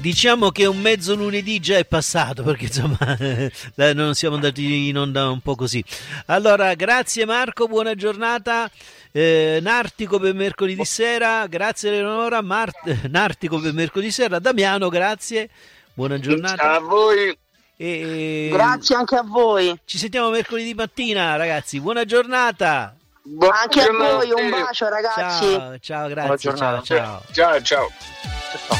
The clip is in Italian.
Diciamo che un mezzo lunedì già è passato, perché insomma non siamo andati in onda un po' così. Allora, grazie Marco, buona giornata. Nartico per mercoledì sera, grazie Eleonora. Nartico per mercoledì sera. Damiano, grazie, buona giornata a voi. Grazie anche a voi. Ci sentiamo mercoledì mattina, ragazzi, buona giornata. Anche a voi, un bacio ragazzi. Ciao, grazie. Ciao.